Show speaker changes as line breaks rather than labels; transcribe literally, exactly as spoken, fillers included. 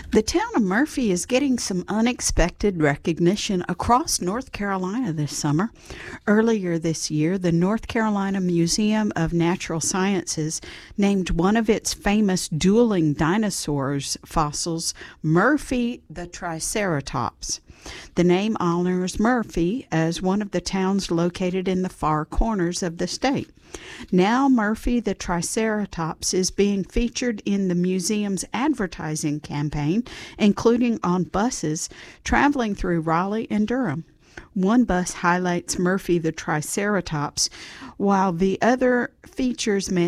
The town of Murphy is getting some unexpected recognition across North Carolina this summer. Earlier this year, the North Carolina Museum of Natural Sciences named one of its famous dueling dinosaurs fossils Murphy the Triceratops. The name honors Murphy as one of the towns located in the far corners of the state. Now Murphy the Triceratops is being featured in the museum's advertising campaign, including on buses traveling through Raleigh and Durham. One bus highlights Murphy the Triceratops, while the other features